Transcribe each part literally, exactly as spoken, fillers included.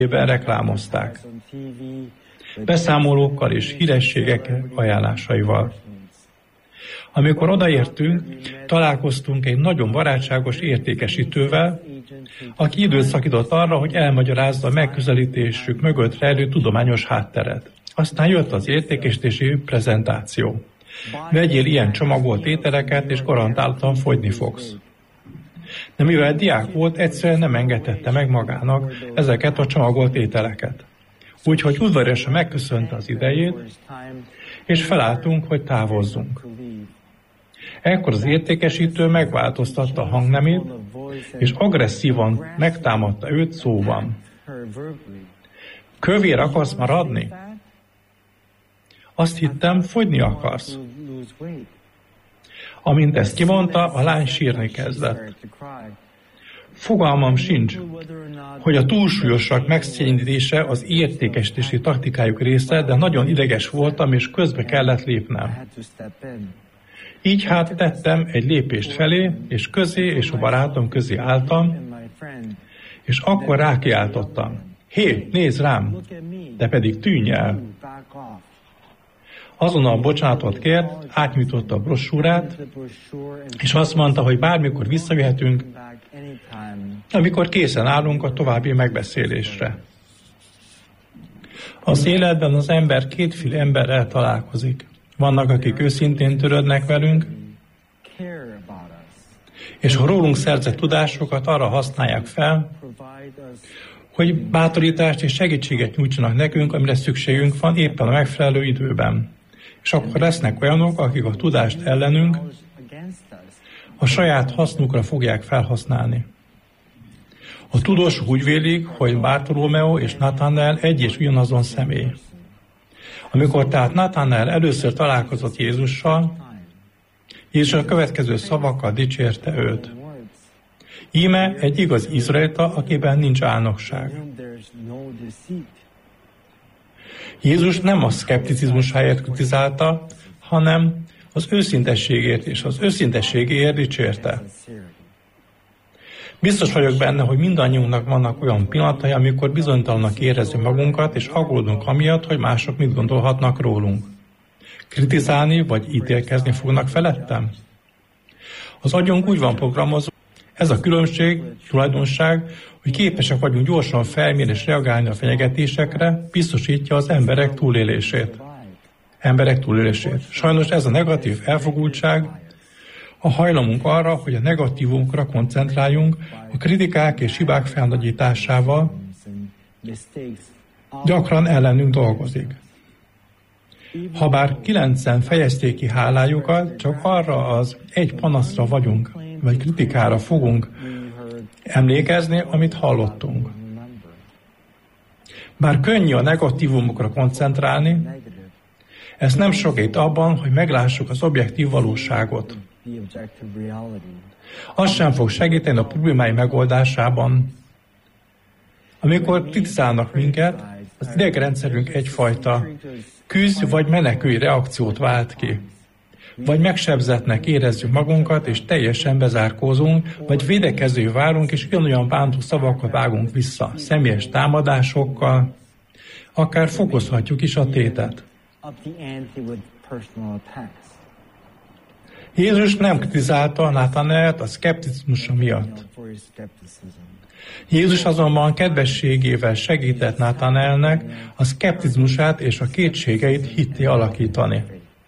reklámozták. Beszámolókkal és hírességek ajánlásaival. Amikor odaértünk, találkoztunk egy nagyon barátságos értékesítővel, aki időt szakított arra, hogy elmagyarázza a megközelítésük mögött rejlő tudományos hátteret. Aztán jött az értékesítési prezentáció. Vegyél ilyen csomagolt ételeket, és garantáltan fogyni fogsz. De mivel diák volt, egyszerűen nem engedhette meg magának ezeket a csomagolt ételeket. Úgyhogy udvariasan megköszönte az idejét, és felálltunk, hogy távozzunk. Ekkor az értékesítő megváltoztatta a hangnemét, és agresszívan megtámadta őt szóban. Kövér akarsz maradni? Azt hittem, fogyni akarsz. Amint ezt kimondta, a lány sírni kezdett. Fogalmam sincs, hogy a túlsúlyosak megszégyenítése az értékesítési taktikájuk része, de nagyon ideges voltam, és közbe kellett lépnem. Így hát tettem egy lépést felé, és közé és a barátom közé álltam, és akkor rákiáltottam. Hé, nézd rám! Te pedig tűnj el! Azonnal bocsánatot kért, átnyújtotta a brossúrát, és azt mondta, hogy bármikor visszajöhetünk, amikor készen állunk a további megbeszélésre. Az életben az ember kétféle emberrel találkozik. Vannak, akik őszintén törődnek velünk, és a rólunk szerzett tudásokat arra használják fel, hogy bátorítást és segítséget nyújtsanak nekünk, amire szükségünk van éppen a megfelelő időben. És akkor lesznek olyanok, akik a tudást ellenünk a saját hasznukra fogják felhasználni. A tudósok úgy vélik, hogy Bartolomeo és Nathanael egy és ugyanazon személy. Amikor tehát Nathanael először találkozott Jézussal, Jézus a következő szavakkal dicsérte őt. Íme egy igaz izraelita, akiben nincs álnokság. Jézus nem a szkepticizmusáért kritizálta, hanem az őszintességért és az őszintességéért dicsérte. Biztos vagyok benne, hogy mindannyiunknak vannak olyan pillanatai, amikor bizonytalannak érezzük magunkat, és aggódunk amiatt, hogy mások mit gondolhatnak rólunk. Kritizálni vagy ítélkezni fognak felettem? Az agyunk úgy van programozva, ez a különbség, tulajdonság, hogy képesek vagyunk gyorsan felmérni és reagálni a fenyegetésekre, biztosítja az emberek túlélését. Emberek túlélését. Sajnos ez a negatív elfogultság, a hajlamunk arra, hogy a negatívunkra koncentráljunk, a kritikák és hibák felnagyításával gyakran ellenünk dolgozik. Habár kilencen fejezték ki hálájukat, csak arra az egy panaszra vagyunk, vagy kritikára fogunk emlékezni, amit hallottunk. Bár könnyű a negatívumokra koncentrálni, ez nem segít abban, hogy meglássuk az objektív valóságot. Az sem fog segíteni a problémái megoldásában. Amikor kritizálnak minket, az idegrendszerünk egyfajta küzd vagy menekülj reakciót vált ki. Vagy megsebzettnek érezzük magunkat, és teljesen bezárkózunk, vagy védekező várunk, és ugyanolyan bántó szavakkal vágunk vissza, személyes támadásokkal, akár fokozhatjuk is a tétet. Jézus nem kritizálta Nathanaelt a szkepticizmusa miatt. Jézus azonban kedvességével segített Nathanaelnek a szkepticizmusát és a kétségeit hitté alakítani.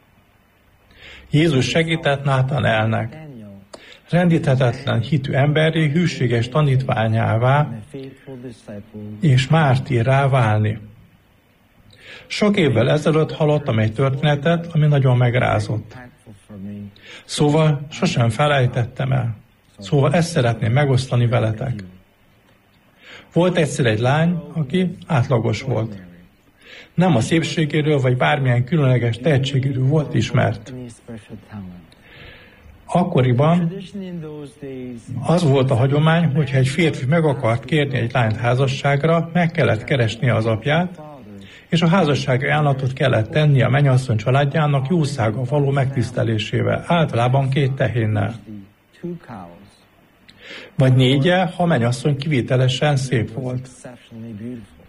Jézus segített Nathanaelnek rendíthetetlen hitű emberré, hűséges tanítványává és mártírrá válni. Sok évvel ezelőtt hallottam egy történetet, ami nagyon megrázott. Szóval sosem felejtettem el. Szóval ezt szeretném megosztani veletek. Volt egyszer egy lány, aki átlagos volt. Nem a szépségéről vagy bármilyen különleges tehetségéről volt ismert. Akkoriban az volt a hagyomány, hogyha egy férfi meg akart kérni egy lányt házasságra, meg kellett keresnie az apját, és a házassági ajánlatot kellett tenni a mennyasszony családjának jószága való megtisztelésével, általában két tehénnel. Vagy négye, ha mennyasszony kivételesen szép volt.